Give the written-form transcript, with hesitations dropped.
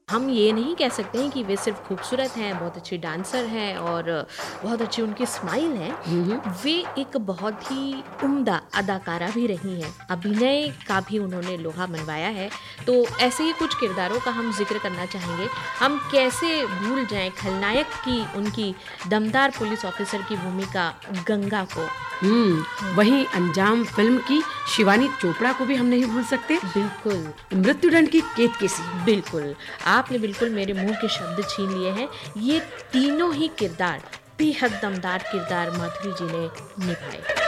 हम ये नहीं कह सकते हैं कि वे सिर्फ़ खूबसूरत हैं, बहुत अच्छी डांसर हैं और बहुत अच्छी उनकी स्माइल है। हुँ, हुँ। वे एक बहुत ही उम्दा अदाकारा भी रही हैं। अभिनय का भी उन्होंने लोहा मनवाया है। तो ऐसे ही कुछ किरदारों का हम ज़िक्र करना चाहेंगे। हम कैसे भूल जाएँ खलनायक की उनकी दमदार पुलिस ऑफ़िसर की भूमिका गंगा को। वहीं अंजाम फ़िल्म की शिवानी चोपड़ा को भी हम नहीं भूल सकते। बिल्कुल, मृत्युदंड की केतकी बिल्कुल। आपने बिल्कुल मेरे मुँह के शब्द छीन लिए हैं। ये तीनों ही किरदार बेहद दमदार किरदार माधुरी जी ने निभाए।